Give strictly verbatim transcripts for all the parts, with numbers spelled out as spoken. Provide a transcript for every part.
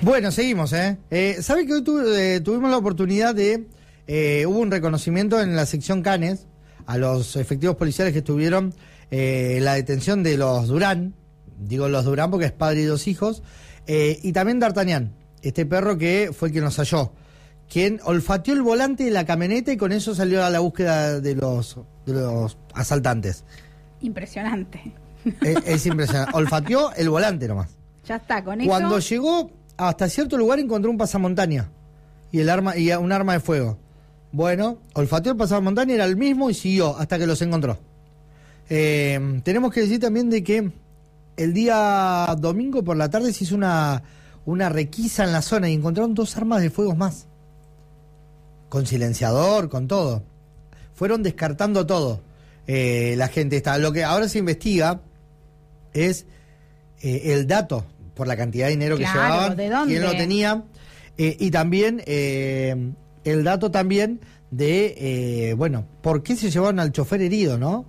Bueno, seguimos, ¿eh? eh ¿Sabe que hoy tu, eh, tuvimos la oportunidad de... Eh, hubo un reconocimiento en la sección Canes a los efectivos policiales que estuvieron eh, en la detención de los Durán, digo los Durán porque es padre y dos hijos, eh, y también D'Artagnan, este perro que fue el que nos halló, quien olfateó el volante de la camioneta y con eso salió a la búsqueda de los, de los asaltantes. Impresionante. Es, es impresionante. Olfateó el volante nomás. Ya está, con eso... Cuando llegó hasta cierto lugar encontró un pasamontaña y el arma y un arma de fuego. Bueno, olfateó el pasamontaña, era el mismo y siguió hasta que los encontró. Eh, tenemos que decir también de que el día domingo por la tarde se hizo una, una requisa en la zona y encontraron dos armas de fuego más. Con silenciador, con todo. Fueron descartando todo. Eh, la gente está. Lo que ahora se investiga es eh, el dato por la cantidad de dinero que claro, llevaban, ¿de dónde? quién lo tenía, eh, y también eh, el dato también de, eh, bueno, por qué se llevaron al chofer herido, ¿no?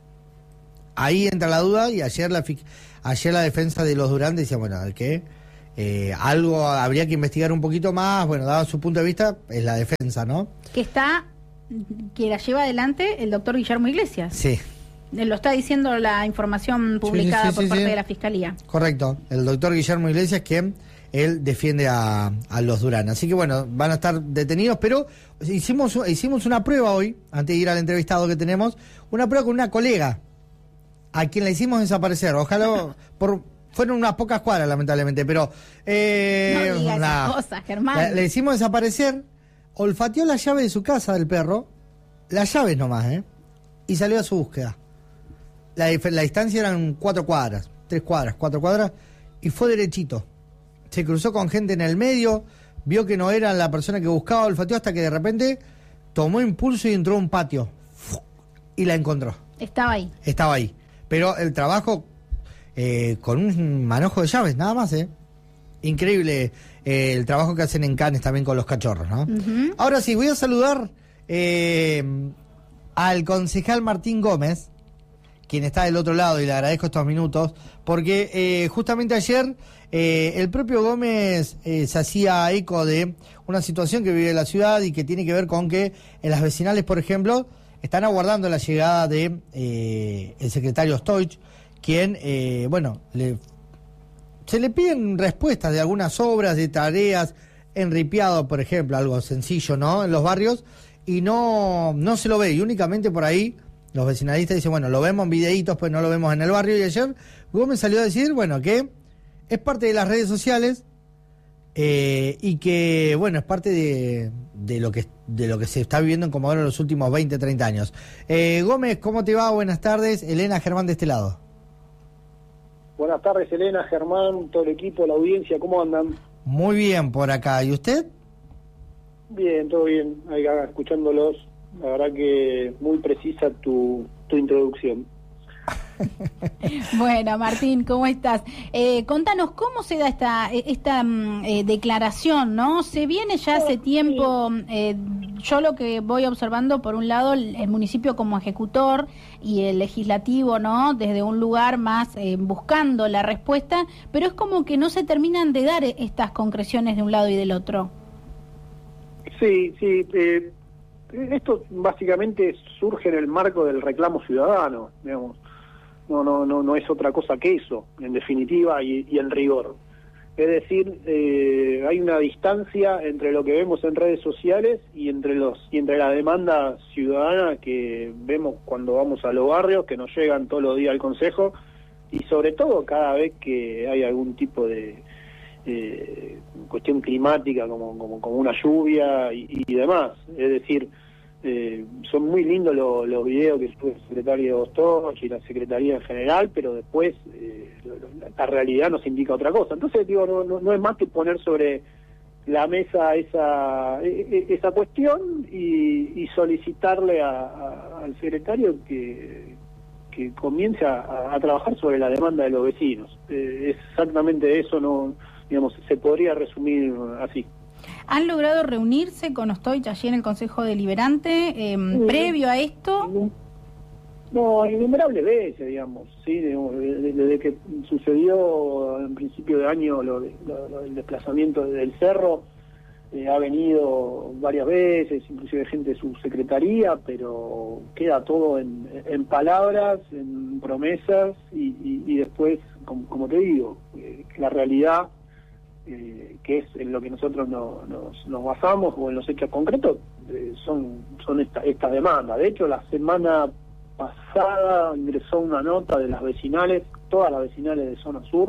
Ahí entra la duda y ayer la ayer la defensa de los Durán decía, bueno, que eh, algo habría que investigar un poquito más, bueno, dado su punto de vista, es la defensa, ¿no? Que está, que la lleva adelante el doctor Guillermo Iglesias. Sí. Lo está diciendo la información publicada sí, sí, por sí, parte sí. de la Fiscalía. Correcto, el doctor Guillermo Iglesias, que él defiende a, a los Durán. Así que bueno, van a estar detenidos, pero hicimos, hicimos una prueba hoy, antes de ir al entrevistado que tenemos, una prueba con una colega, a quien la hicimos desaparecer. Ojalá, por fueron unas pocas cuadras, lamentablemente, pero... Eh, no digas nah, esas cosas, Germán. La, la hicimos desaparecer, olfateó la llave de su casa del perro, las llaves nomás, ¿eh? Y salió a su búsqueda. La, la distancia eran cuatro cuadras, tres cuadras, cuatro cuadras, y fue derechito. Se cruzó con gente en el medio, vio que no era la persona que buscaba, olfateó hasta que de repente tomó impulso y entró a un patio. Y la encontró. Estaba ahí. Estaba ahí. Pero el trabajo eh, con un manojo de llaves, nada más, ¿eh? Increíble eh, el trabajo que hacen en Canes también con los cachorros, ¿no? Uh-huh. Ahora sí, voy a saludar eh, al concejal Martín Gómez, quien está del otro lado, y le agradezco estos minutos, porque eh, justamente ayer eh, el propio Gómez eh, se hacía eco de una situación que vive la ciudad y que tiene que ver con que en las vecinales, por ejemplo, están aguardando la llegada de eh, el secretario Stoich, quien, eh, bueno, le, se le piden respuestas de algunas obras, de tareas, en Ripiado, por ejemplo, algo sencillo, ¿no?, en los barrios, y no, no se lo ve, y únicamente por ahí los vecinalistas dicen, bueno, lo vemos en videitos, pues no lo vemos en el barrio. Y ayer Gómez salió a decir, bueno, que es parte de las redes sociales eh, y que, bueno, es parte de, de lo que de lo que se está viviendo en Comodoro en los últimos veinte, treinta años. Eh, Gómez, ¿cómo te va? Buenas tardes. Elena, Germán de este lado. Buenas tardes, Elena, Germán, todo el equipo, la audiencia, ¿cómo andan? Muy bien por acá. ¿Y usted? Bien, todo bien, ahí escuchándolos. La verdad que muy precisa tu, tu introducción. Bueno, Martín, ¿cómo estás? Eh, contanos, ¿cómo se da esta esta eh, declaración, no? Se viene ya hace tiempo, eh, yo lo que voy observando, por un lado, el, el municipio como ejecutor y el legislativo, ¿no?, desde un lugar más eh, buscando la respuesta, pero es como que no se terminan de dar estas concreciones de un lado y del otro. Sí, sí, eh... esto básicamente surge en el marco del reclamo ciudadano, digamos. No, no, no, no es otra cosa que eso, en definitiva y, y en rigor. Es decir, eh, hay una distancia entre lo que vemos en redes sociales y entre los y entre la demanda ciudadana que vemos cuando vamos a los barrios, que nos llegan todos los días al Consejo, y sobre todo cada vez que hay algún tipo de eh, cuestión climática, como, como, como una lluvia y, y demás. Es decir, Eh, son muy lindos los, los videos que sube el secretario Stoich y la secretaría en general, pero después eh, la, la realidad nos indica otra cosa. Entonces, digo, no, no, no es más que poner sobre la mesa esa esa cuestión y, y solicitarle a, a, al secretario que, que comience a, a trabajar sobre la demanda de los vecinos. Eh, exactamente eso, no, digamos, se podría resumir así. ¿Han logrado reunirse con Stoich allí en el Consejo Deliberante eh, sí. previo a esto? No, innumerables veces, digamos, sí, desde, desde que sucedió en principio de año lo, lo, lo, el desplazamiento del cerro, eh, ha venido varias veces, inclusive gente de su secretaría, pero queda todo en, en palabras, en promesas y, y, y después, como, como te digo, eh, la realidad, eh, que es en lo que nosotros no, nos, nos basamos o en los hechos concretos, eh, son, son esta, esta demanda. De hecho, la semana pasada ingresó una nota de las vecinales, todas las vecinales de Zona Sur,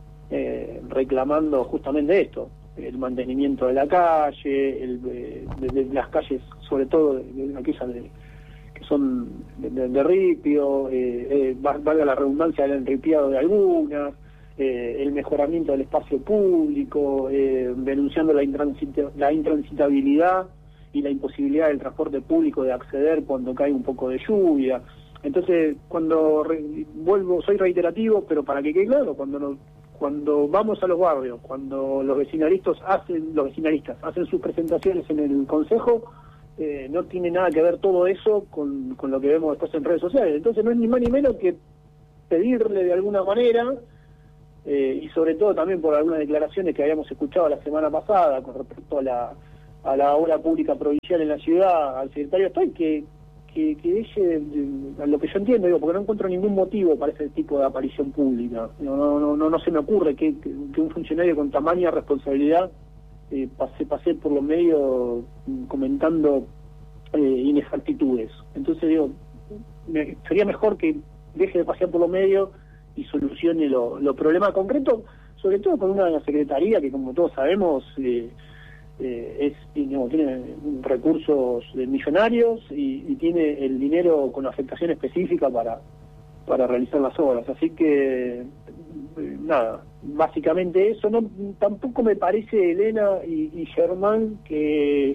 eh, reclamando justamente esto, el mantenimiento de la calle, el, de, de, de las calles, sobre todo de, de aquellas de, que son de, de, de ripio, eh, eh, valga la redundancia, el enripiado de algunas, eh, el mejoramiento del espacio público, eh, denunciando la, intransita, la intransitabilidad y la imposibilidad del transporte público de acceder cuando cae un poco de lluvia. Entonces, cuando re, vuelvo, soy reiterativo, pero para que quede claro, cuando nos, cuando vamos a los barrios, cuando los vecinalistas hacen, los vecinalistas hacen sus presentaciones en el consejo, eh, no tiene nada que ver todo eso con, con lo que vemos después en redes sociales. Entonces no es ni más ni menos que pedirle de alguna manera, eh, y sobre todo también por algunas declaraciones que habíamos escuchado la semana pasada con respecto a la a la obra pública provincial en la ciudad, al secretario Estoy, que, que, que deje, a lo que yo entiendo, digo, porque no encuentro ningún motivo para ese tipo de aparición pública. No, no, no, no, no se me ocurre que, que, que un funcionario con tamaña responsabilidad eh, pase, pase por los medios comentando eh, inexactitudes. Entonces digo, me, sería mejor que deje de pasear por los medios y solucione los lo problemas concretos, sobre todo con una secretaría que, como todos sabemos, eh, Eh, es digamos, tiene recursos millonarios y, y tiene el dinero con afectación específica para para realizar las obras, así que eh, nada, básicamente eso. No, tampoco me parece, Elena y, y Germán, que,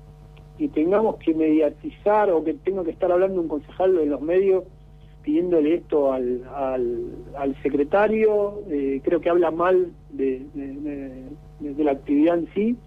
que tengamos que mediatizar o que tenga que estar hablando un concejal en los medios pidiéndole esto al, al, al secretario. Eh, creo que habla mal de, de, de, de la actividad en sí,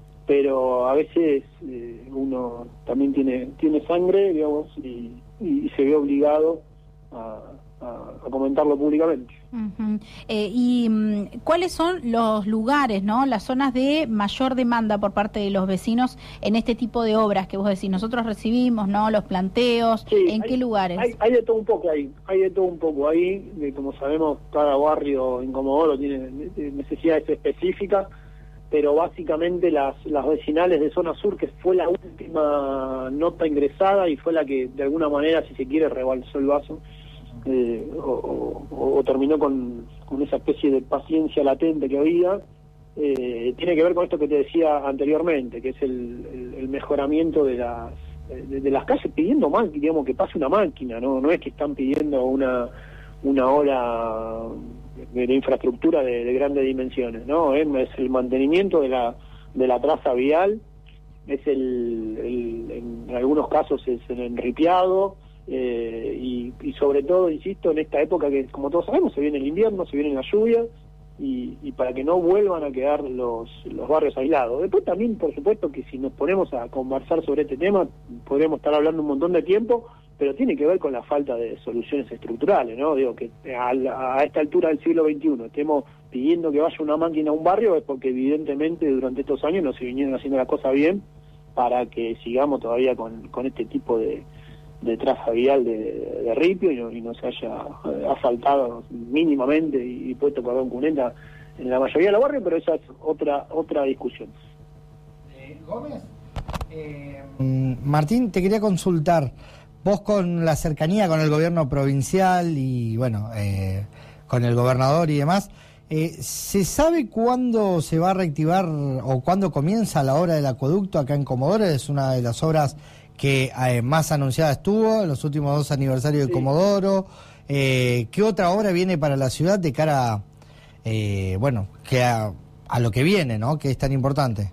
pero a veces eh, uno también tiene tiene sangre, digamos, y, y, y se ve obligado a, a, a comentarlo públicamente. Uh-huh. eh, ¿Y um, cuáles son los lugares, no, las zonas de mayor demanda por parte de los vecinos en este tipo de obras que vos decís? Nosotros recibimos, ¿no?, los planteos. Sí, ¿En hay, qué lugares? Hay, hay de todo un poco ahí, hay de todo un poco ahí, de, como sabemos, cada barrio en Comodoro tiene necesidades específicas, pero básicamente las, las vecinales de Zona Sur, que fue la última nota ingresada y fue la que de alguna manera, si se quiere, rebalsó el vaso, eh, o, o, o terminó con, con esa especie de paciencia latente que había, eh, tiene que ver con esto que te decía anteriormente, que es el, el, el mejoramiento de las de, de las calles, pidiendo más, digamos, que pase una máquina, no no es que están pidiendo una una ola de, de infraestructura de, de grandes dimensiones, ¿no? Es, es el mantenimiento de la de la traza vial, es el, el en algunos casos es el enripiado, eh, y, y sobre todo, insisto, en esta época que, como todos sabemos, se viene el invierno, se viene la lluvia, y, y para que no vuelvan a quedar los, los barrios aislados. Después también, por supuesto, que si nos ponemos a conversar sobre este tema, podríamos estar hablando un montón de tiempo, pero tiene que ver con la falta de soluciones estructurales, ¿no? Digo, que a, a esta altura del siglo veintiuno estemos pidiendo que vaya una máquina a un barrio, es porque evidentemente durante estos años no se vinieron haciendo las cosas bien para que sigamos todavía con, con este tipo de, de traza vial de, de ripio y no, y no se haya asfaltado mínimamente y, y puesto cordón cuneta en la mayoría de los barrios, pero esa es otra otra discusión. Eh, Gómez, eh, Martín, te quería consultar. Vos, con la cercanía con el gobierno provincial y, bueno, eh, con el gobernador y demás, eh, ¿se sabe cuándo se va a reactivar o cuándo comienza la obra del acueducto acá en Comodoro? Es una de las obras que eh, más anunciada estuvo en los últimos dos aniversarios de sí. Comodoro. Eh, ¿Qué otra obra viene para la ciudad de cara, eh, bueno, que a, a lo que viene, ¿no?, que es tan importante?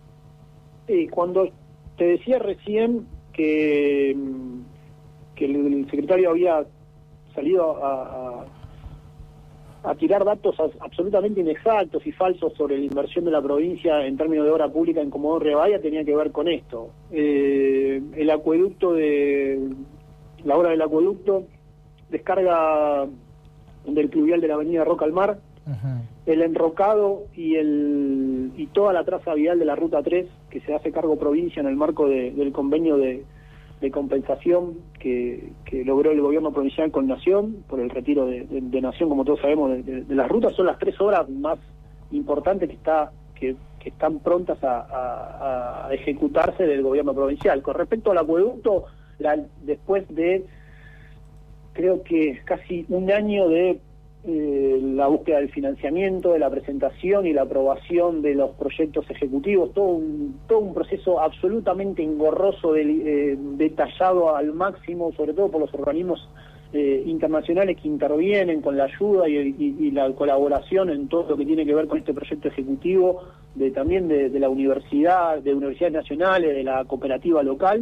Sí, cuando te decía recién que... que el secretario había salido a, a, a tirar datos absolutamente inexactos y falsos sobre la inversión de la provincia en términos de obra pública en Comodoro Rivadavia, tenía que ver con esto. Eh, el acueducto de la obra del acueducto descarga del pluvial de la avenida Roca al Mar, uh-huh. el enrocado y el y toda la traza vial de la ruta tres, que se hace cargo provincia en el marco de, del convenio de, de compensación que, que logró el gobierno provincial con Nación, por el retiro de, de, de Nación, como todos sabemos, de, de, de las rutas. Son las tres obras más importantes que está que, que están prontas a, a, a ejecutarse del gobierno provincial. Con respecto al acueducto, la, después de creo que casi un año de eh, la búsqueda del financiamiento, de la presentación y la aprobación de los proyectos ejecutivos, todo un, todo un proceso absolutamente engorroso, de, eh, detallado al máximo, sobre todo por los organismos eh, internacionales que intervienen con la ayuda y, y, y la colaboración en todo lo que tiene que ver con este proyecto ejecutivo, de también de, de la universidad, de universidades nacionales, de la cooperativa local.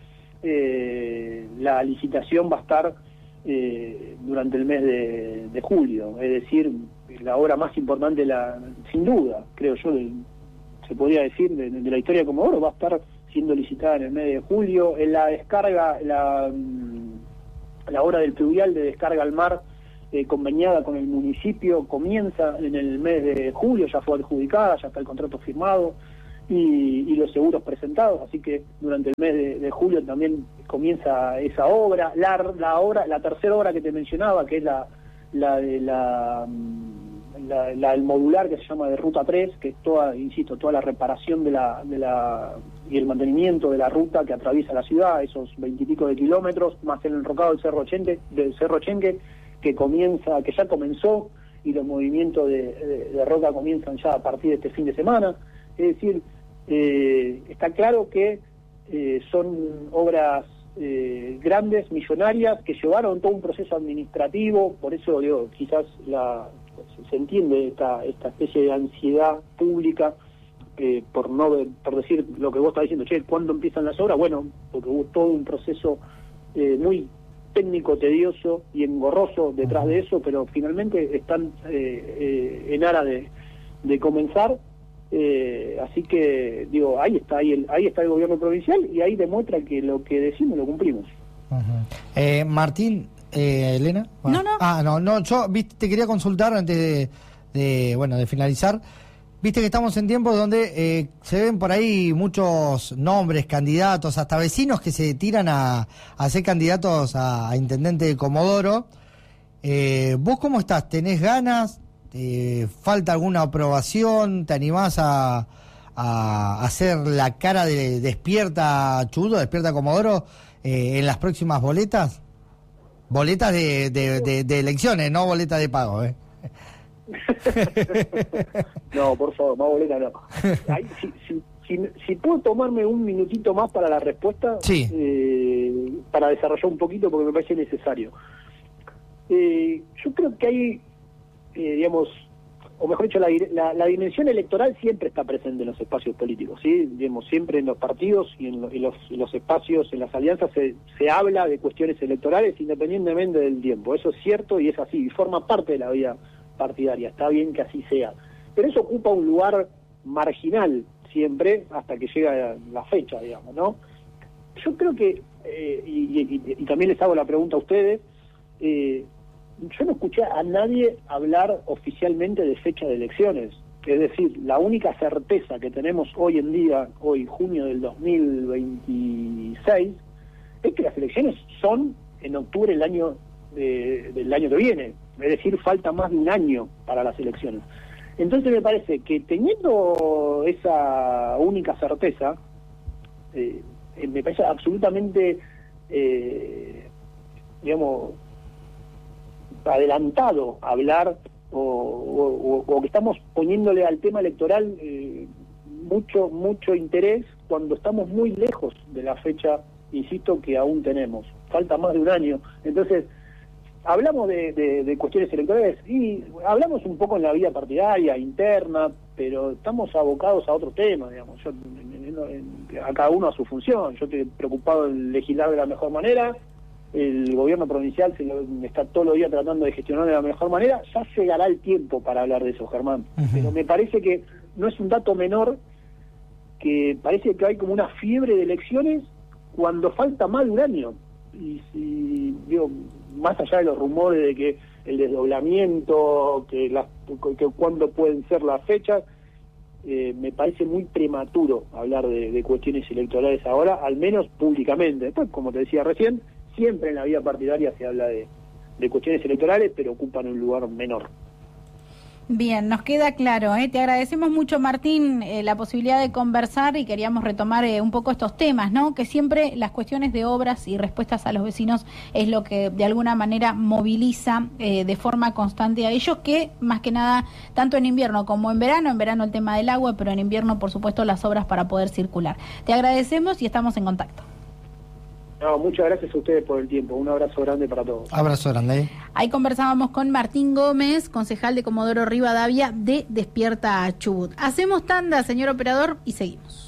Eh, la licitación va a estar Eh, durante el mes de, de julio, es decir, la obra más importante, la, sin duda, creo yo, de, se podría decir, de, de la historia de Comodoro, va a estar siendo licitada en el mes de julio. En la descarga, la, la obra del pluvial de descarga al mar, eh, conveniada con el municipio, comienza en el mes de julio, ya fue adjudicada, ya está el contrato firmado y, y los seguros presentados, así que durante el mes de, de julio también comienza esa obra. La, la obra, la tercera obra que te mencionaba, que es la la de la, la, la el modular, que se llama de Ruta tres, que es toda, insisto, toda la reparación de la de la y el mantenimiento de la ruta que atraviesa la ciudad, esos veintipico de kilómetros, más el enrocado del Cerro Chenque, del Cerro Chenque, que comienza, que ya comenzó, y los movimientos de, de, de roca comienzan ya a partir de este fin de semana. Es decir, eh, está claro que eh, son obras eh, grandes, millonarias, que llevaron todo un proceso administrativo. Por eso digo, quizás la, se entiende esta, esta especie de ansiedad pública, eh, por no por decir lo que vos estás diciendo, che, ¿cuándo empiezan las obras? Bueno, porque hubo todo un proceso eh, muy técnico, tedioso y engorroso detrás de eso, pero finalmente están eh, eh, en aras de, de comenzar. Eh, así que digo, ahí está ahí, el, ahí está el gobierno provincial, y ahí demuestra que lo que decimos lo cumplimos. Uh-huh. eh, Martín, eh, Elena. No, no. Ah, no, no. Yo viste, te quería consultar antes de, de bueno de finalizar. Viste que estamos en tiempos donde eh, se ven por ahí muchos nombres, candidatos, hasta vecinos que se tiran a, a ser candidatos a, a intendente de Comodoro. Eh, ¿Vos cómo estás? ¿Tenés ganas? Eh, ¿Falta alguna aprobación? ¿Te animás a, a hacer la cara de Despierta Chubut, Despierta Comodoro eh, en las próximas boletas? Boletas de, de, de, de elecciones, no boletas de pago, ¿eh? No, por favor, más boleta no. Ay, si, si, si, si puedo tomarme un minutito más para la respuesta, sí. eh, para desarrollar un poquito, porque me parece necesario. Eh, yo creo que hay, eh, digamos, o mejor dicho, la, la, la dimensión electoral siempre está presente en los espacios políticos, ¿sí? Digamos, siempre en los partidos y en, lo, en, los, en los espacios, en las alianzas, se, se habla de cuestiones electorales independientemente del tiempo. Eso es cierto y es así, y forma parte de la vida partidaria. Está bien que así sea, pero eso ocupa un lugar marginal siempre hasta que llega la fecha, digamos, ¿no? Yo creo que, eh, y, y, y también les hago la pregunta a ustedes, eh, yo no escuché a nadie hablar oficialmente de fecha de elecciones. Es decir, la única certeza que tenemos hoy en día, hoy junio del dos mil veintiséis, es que las elecciones son en octubre del año eh, del año que viene. Es decir, falta más de un año para las elecciones. Entonces me parece que teniendo esa única certeza, eh, me parece absolutamente, eh, digamos, adelantado hablar o, o, o que estamos poniéndole al tema electoral eh, mucho mucho interés cuando estamos muy lejos de la fecha, insisto, que aún tenemos. Falta más de un año. Entonces, hablamos de, de, de cuestiones electorales y hablamos un poco en la vida partidaria, interna, pero estamos abocados a otro tema, digamos. Yo, en, en, en, a cada uno a su función. Yo estoy preocupado en legislar de la mejor manera, el gobierno provincial se lo, está todos los días tratando de gestionar de la mejor manera. Ya llegará el tiempo para hablar de eso, Germán. Uh-huh. Pero me parece que no es un dato menor, que parece que hay como una fiebre de elecciones cuando falta más de un año. Y si, digo, más allá de los rumores de que el desdoblamiento, que las que cuándo pueden ser las fechas, eh, me parece muy prematuro hablar de, de cuestiones electorales ahora, al menos públicamente. Después, como te decía recién, siempre en la vida partidaria se habla de, de cuestiones electorales, pero ocupan un lugar menor. Bien, nos queda claro, ¿eh? Te agradecemos mucho, Martín, eh, la posibilidad de conversar y queríamos retomar eh, un poco estos temas, ¿no? Que siempre las cuestiones de obras y respuestas a los vecinos es lo que de alguna manera moviliza eh, de forma constante a ellos, que más que nada, tanto en invierno como en verano, en verano el tema del agua, pero en invierno, por supuesto, las obras para poder circular. Te agradecemos y estamos en contacto. No, muchas gracias a ustedes por el tiempo. Un abrazo grande para todos. Abrazo grande. Ahí conversábamos con Martín Gómez, concejal de Comodoro Rivadavia de Despierta Chubut. Hacemos tanda, señor operador, y seguimos.